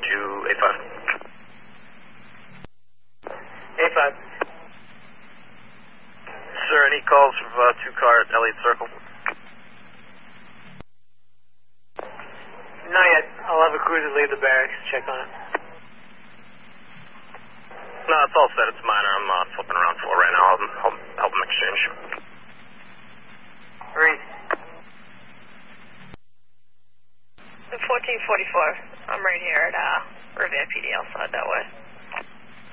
you 85. 85. Sir, any calls from 2-car at Elliott Circle? Not yet. I'll have a cruiser leave the barracks, check on it. No, it's all set. It's minor. I'm flipping around for right now. I'll help them exchange. Reed. 1444. I'm right here at Revere PD outside that way.